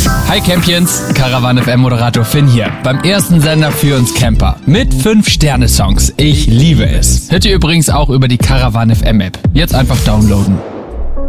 Hi Campions, Caravan FM Moderator Finn hier. Beim ersten Sender für uns Camper. Mit 5-Sterne-Songs. Ich liebe es. Hört ihr übrigens auch über die Caravan FM App. Jetzt einfach downloaden.